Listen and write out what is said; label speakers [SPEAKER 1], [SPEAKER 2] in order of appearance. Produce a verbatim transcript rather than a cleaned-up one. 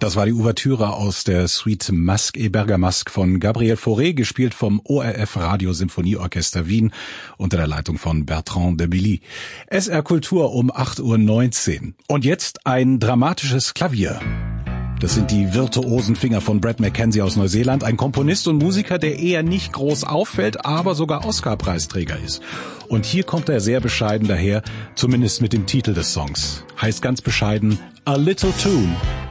[SPEAKER 1] Das war die Ouvertüre aus der Suite Masque et Bergamasque von Gabriel Fauré, gespielt vom O R F Radio Symphonieorchester Wien unter der Leitung von Bertrand de Billy. S R Kultur um acht Uhr neunzehn. Und jetzt ein dramatisches Klavier. Das sind die virtuosen Finger von Brett McKenzie aus Neuseeland, ein Komponist und Musiker, der eher nicht groß auffällt, aber sogar Oscar-Preisträger ist. Und hier kommt er sehr bescheiden daher, zumindest mit dem Titel des Songs. Heißt ganz bescheiden A Little Tune.